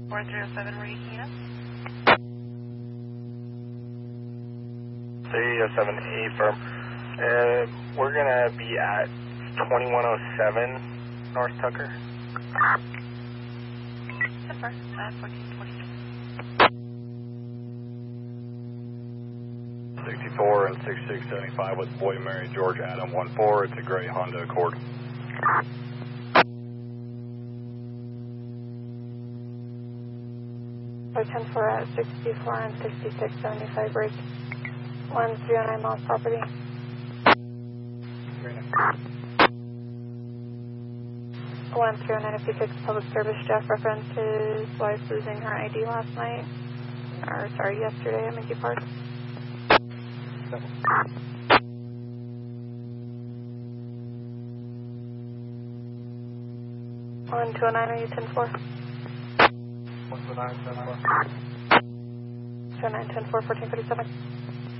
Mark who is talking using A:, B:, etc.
A: 4307, were you keying up?
B: 307 firm. We're going to be at 2107 North Tucker.
C: 64 and 6675 with Boy Mary George Adam 14. It's a gray Honda Accord.
D: Boy 10-4 at 64 and 6675 break. 109 miles property. 10956 public service. Jeff referenced his wife losing her ID last night. Or sorry, yesterday at Mickey Park. 1209, are you 10-4?
B: 129, 10-4.
D: 209, 10-4, 1437.